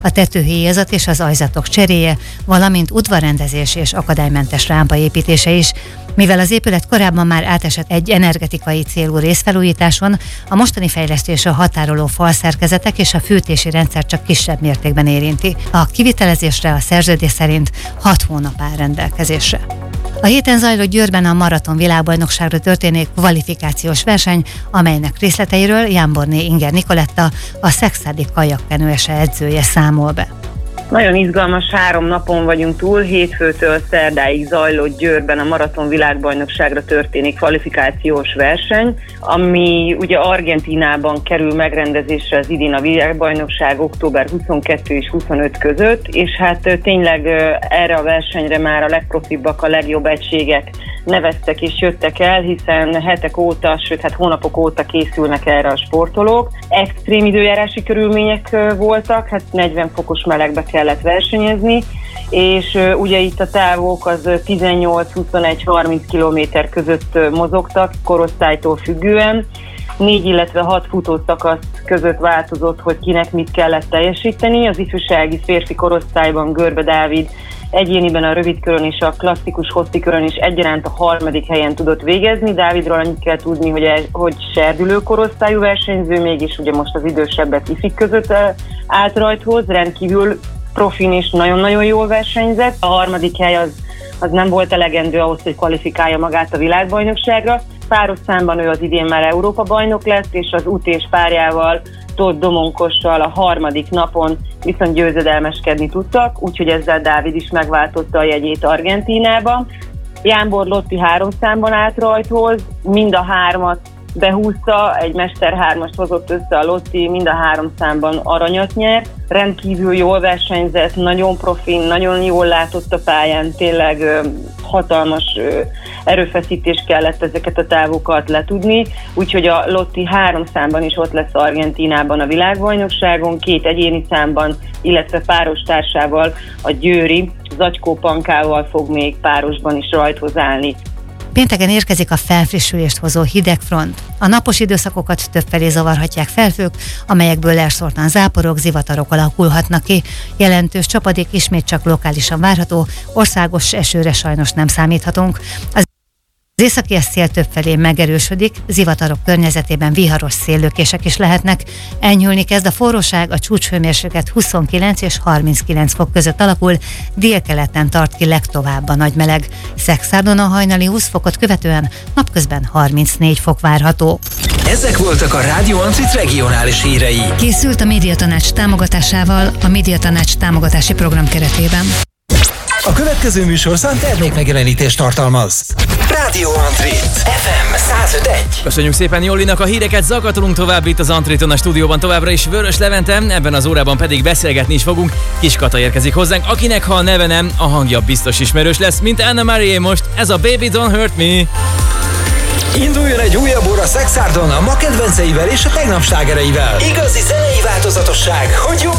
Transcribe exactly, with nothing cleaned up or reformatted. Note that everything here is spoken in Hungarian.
a tetőhéjazat és az ajzatok cseréje, valamint udvarrendezés és akadálymentes rámpa építése is. Mivel az épület korábban már átesett egy energetikai célú részfelújításon, a mostani fejlesztés a határoló falszerkezetek és a fűtési rendszer csak kisebb mértékben érinti. A kivitelezésre a szerződés szerint hat hónap áll rendelkezésre. A héten zajlott Győrben a maraton világbajnokságra történő kvalifikációs verseny, amelynek részleteiről Jámborné Inger Nikoletta, a Szekszárdi kajakkenőese edzője számol be. Nagyon izgalmas három napon vagyunk túl, hétfőtől szerdáig zajlott Győrben a maraton világbajnokságra történik kvalifikációs verseny, ami ugye Argentínában kerül megrendezésre az idén a világbajnokság október huszonkettő és huszonöt között, és hát tényleg erre a versenyre már a legprofibbak, a legjobb egységek neveztek és jöttek el, hiszen hetek óta, sőt hát hónapok óta készülnek erre a sportolók. Extrém időjárási körülmények voltak, hát negyven fokos melegbe kellett versenyezni, és ugye itt a távok az tizennyolc, huszonegy, harminc kilométer között mozogtak, korosztálytól függően. Négy, illetve hat futószakasz között változott, hogy kinek mit kellett teljesíteni. Az ifjúsági férfi korosztályban Görbe Dávid egyéniben a rövidkörön és a klasszikus hosszikörön is egyaránt a harmadik helyen tudott végezni. Dávidról annyit kell tudni, hogy, el, hogy serdülő korosztályú versenyző, mégis ugye most az idősebbek ifik között állt rajthoz, rendkívül profin és nagyon-nagyon jól versenyzett. A harmadik hely az, az nem volt elegendő ahhoz, hogy kvalifikálja magát a világbajnokságra. Páros számban ő az idén már Európa bajnok lett, és az utés párjával, Tóth Domonkossal a harmadik napon viszont győzedelmeskedni tudtak, úgyhogy ezzel Dávid is megváltotta a jegyét Argentínában. Jámbor Lotti három számban állt rajthoz, mind a hármat behúzta, egy mester hármast hozott össze a Lotti, mind a három számban aranyat nyert. Rendkívül jól versenyzett, nagyon profin, nagyon jól látott a pályán, tényleg ö, hatalmas ö, erőfeszítés kellett ezeket a távokat letudni, úgyhogy a Lotti három számban is ott lesz Argentínában a világbajnokságon, két egyéni számban, illetve páros társával, a győri Zacskó Pankával fog még párosban is rajthoz állni. Pénteken érkezik a felfrissülést hozó hidegfront. A napos időszakokat többfelé zavarhatják felhők, amelyekből elszórtan záporok, zivatarok alakulhatnak ki. Jelentős csapadék ismét csak lokálisan várható, országos esőre sajnos nem számíthatunk. Az Az északi szél többfelé megerősödik, zivatarok környezetében viharos széllökések is lehetnek. Enyhülni kezd a forróság, a csúcshőmérséklet huszonkilenc és harminckilenc fok között alakul, délkeleten tart ki legtovább a nagy meleg. Szekszádon a hajnali húsz fokot követően napközben harmincnégy fok várható. Ezek voltak a Rádió Ancit regionális hírei. Készült a Médiatanács támogatásával a Médiatanács támogatási program keretében. A következő műsorszám termékmegjelenítést tartalmaz. Rádió Antrit ef em száz öt egy. Köszönjük szépen Jollinak a híreket, zakatolunk tovább itt az Antriton a stúdióban, továbbra is Vörös Levente, ebben az órában pedig beszélgetni is fogunk. Kis Kata érkezik hozzánk, akinek ha a neve nem, a hangja biztos ismerős lesz, mint Anna Marie most, ez a Baby Don't Hurt Me. Induljon egy újabb óra Szekszádon a ma kedvenceivel és a tegnap slágereivel. Igazi zenei változatosság, hogy jobb